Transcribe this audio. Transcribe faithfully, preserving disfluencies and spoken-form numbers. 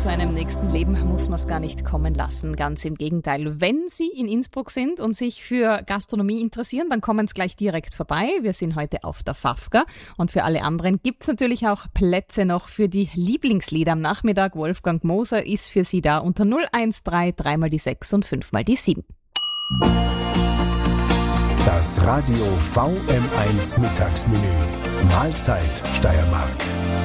zu einem nächsten Leben muss man es gar nicht kommen lassen. Ganz im Gegenteil. Wenn Sie in Innsbruck sind und sich für Gastronomie interessieren, dann kommen Sie gleich direkt vorbei. Wir sind heute auf der Fafka. Und für alle anderen gibt es natürlich auch Plätze noch für die Lieblingslieder am Nachmittag. Wolfgang Moser ist für Sie da unter null eins drei, drei mal die sechs und fünf mal die sieben. Das Radio V M eins Mittagsmenü. Mahlzeit Steiermark.